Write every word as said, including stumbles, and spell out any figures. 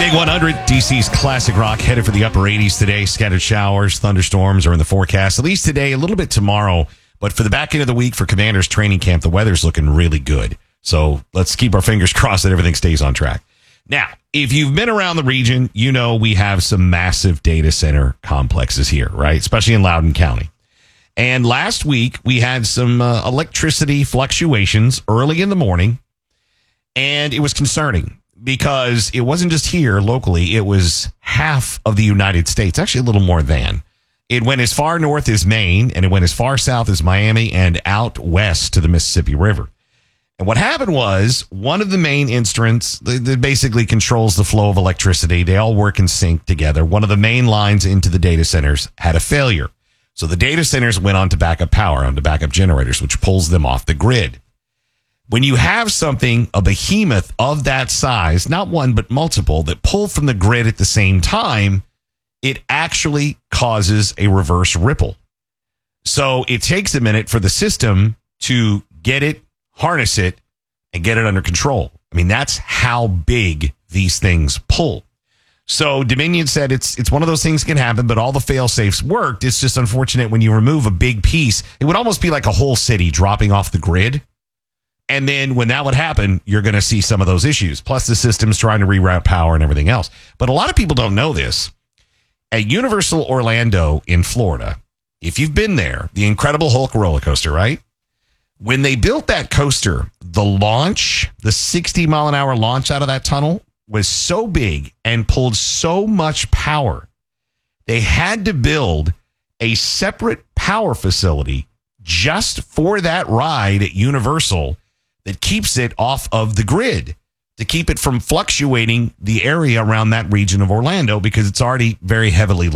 Big one hundred, D C's classic rock headed for the upper eighties today. Scattered showers, thunderstorms are in the forecast. At least today, a little bit tomorrow. But for the back end of the week for Commanders training camp, the weather's looking really good. So let's keep our fingers crossed that everything stays on track. Now, if you've been around the region, you know we have some massive data center complexes here, right? Especially in Loudoun County. And last week, we had some uh, electricity fluctuations early in the morning. And it was concerning because it wasn't just here locally. It was half of the United States, actually a little more than. It went as far north as Maine, and it went as far south as Miami and out west to the Mississippi River. And what happened was one of the main instruments that basically controls the flow of electricity, they all work in sync together. One of the main lines into the data centers had a failure. So the data centers went on to backup power, onto backup generators, which pulls them off the grid. When you have something, a behemoth of that size, not one, but multiple, that pull from the grid at the same time, it actually causes a reverse ripple. So it takes a minute for the system to get it, harness it, and get it under control. I mean, that's how big these things pull. So Dominion said it's it's one of those things can happen, but all the fail-safes worked. It's just unfortunate when you remove a big piece. It would almost be like a whole city dropping off the grid. And then when that would happen, you're going to see some of those issues. Plus the system's trying to reroute power and everything else. But a lot of people don't know this. At Universal Orlando in Florida, if you've been there, the Incredible Hulk roller coaster, right? When they built that coaster, the launch, the sixty mile an hour launch out of that tunnel was so big and pulled so much power. They had to build a separate power facility just for that ride at Universal that keeps it off of the grid, to keep it from fluctuating the area around that region of Orlando, because it's already very heavily